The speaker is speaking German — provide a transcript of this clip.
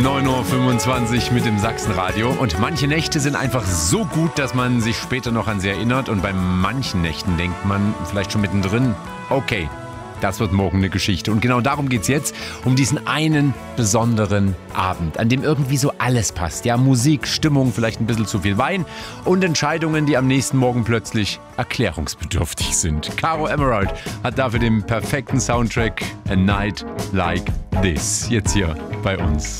9.25 Uhr mit dem Sachsenradio. Und manche Nächte sind einfach so gut, dass man sich später noch an sie erinnert. Und bei manchen Nächten denkt man vielleicht schon mittendrin, okay, das wird morgen eine Geschichte. Und genau darum geht's jetzt, um diesen einen besonderen Abend, an dem irgendwie so alles passt. Ja, Musik, Stimmung, vielleicht ein bisschen zu viel Wein und Entscheidungen, die am nächsten Morgen plötzlich erklärungsbedürftig sind. Caro Emerald hat dafür den perfekten Soundtrack A Night Like This. Jetzt hier bei uns.